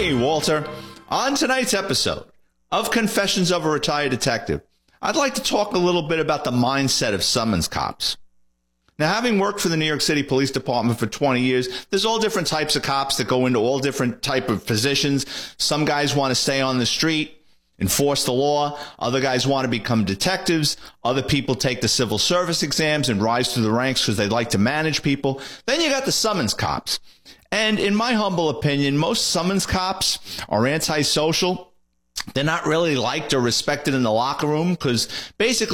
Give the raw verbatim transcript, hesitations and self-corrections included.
Hey, Walter. On tonight's episode of Confessions of a Retired Detective, I'd like to talk a little bit about the mindset of summons cops. Now, having worked for the New York City Police Department for twenty years, there's all different types of cops that go into all different type of positions. Some guys want to stay on the street, enforce the law. Other guys want to become detectives. Other people take the civil service exams and rise through the ranks because they like to manage people. Then you got the summons cops. And in my humble opinion, most summons cops are antisocial. They're not really liked or respected in the locker room because basically